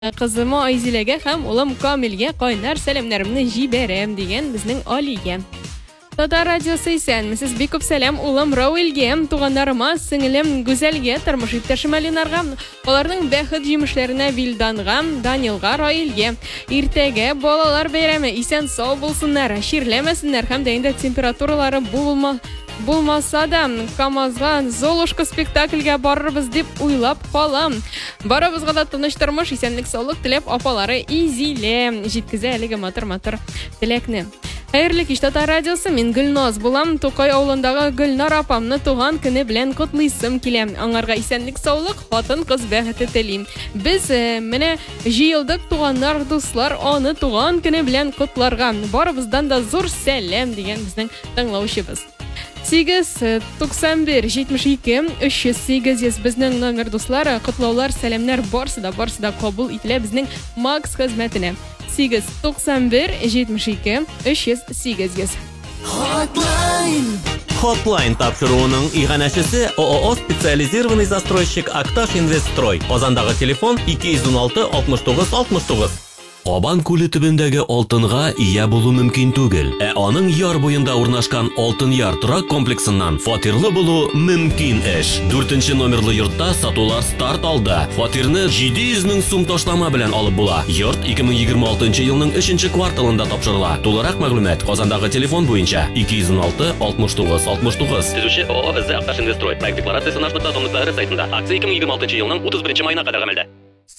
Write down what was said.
Kızımı Ayzile'ge hem ulam Kamil'ge kaynar selamlarımını jiberem degan bizning Ali'ga. Tatar radiosu isen, siz bir ko'p selam ulam Raul'ge, tuğanlarıma, singlim Güzel'ge, turmush iпташim Alinarga, ularning baxit jimishlarına Vildanga, Danielga, Rail'ge, ertaga bolalar bayrami isen sog' bo'lsinlar, shirlamasinlar hamda endi temperaturalari bo'lmasa da Kamazga Zolushka spektaklga borarmiz deb o'ylab qolam. Barabizga da tanishtirmish esenlik sog'lik tilab opalari Izile jetkizaylik matir tilakni. Xayrli kech Tatar radiosi, men Gulnoz bo'lam. To'qay ovulidagi Gulnar opamni tug'an kuni bilan qutlaysim kelam. Angarga esenlik sog'lik, xotin qiz baxti tilayman. Biz mana yildik tug'anlar do'stlar, oni tug'an kuni bilan qutlarga. Baribizdan da zo'r salom degan bizning tinglovchimiz. 891-72-308 bizning nomer do'stlar, qutlovlar, salomlar borsida qabul etilib bizning Max xizmatini. 891-72-308. Hotline тапшыруының иганәчесе ООО специализированный застройщик Акташ Инвестстрой. Казандагы телефон 216 69 69. Кабан күле төбендәге алтынга ия булу мөмкин түгел. Аның яр буенда урнашкан Алтын яр торак комплексыннан фатирлы булу мөмкин эш. 4-нче номерлы йортта сатулар старт алды. Фатирны 700 мең сум ташлама белән алып була. Йорт 2026 елның 3-нче кварталында тапшырыла. Тулырак мәгълүмат Казандагы телефон буенча 216 69 69. Төзүче ООО Акташ Инвестстрой. Проект декларациясе наш.дом.р сайтында. Акция 2026 елның 31 маена кадәр гамәлдә.